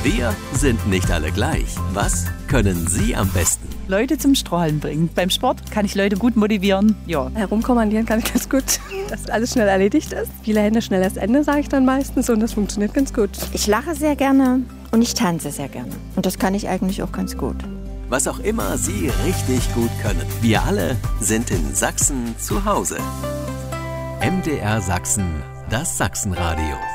Wir sind nicht alle gleich. Was können Sie am besten? Leute zum Strahlen bringen. Beim Sport kann ich Leute gut motivieren. Ja. Herumkommandieren kann ich ganz gut, dass alles schnell erledigt ist. Viele Hände, schnelles Ende, sage ich dann meistens, und das funktioniert ganz gut. Ich lache sehr gerne und ich tanze sehr gerne. Und das kann ich eigentlich auch ganz gut. Was auch immer Sie richtig gut können. Wir alle sind in Sachsen zu Hause. MDR Sachsen, das Sachsenradio.